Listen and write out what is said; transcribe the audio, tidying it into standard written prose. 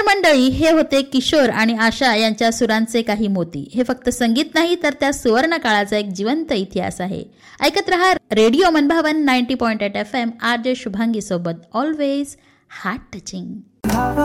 तर मंडळी, हे होते किशोर आणि आशा यांच्या सुरांचे काही मोती. हे फक्त संगीत नाही तर त्या सुवर्ण काळाचा एक जिवंत इतिहास आहे. ऐकत रहा रेडिओ मनभावन 90.8 FM. RJ शुभांगी सोबत, ऑलवेज हार्ट टचिंग.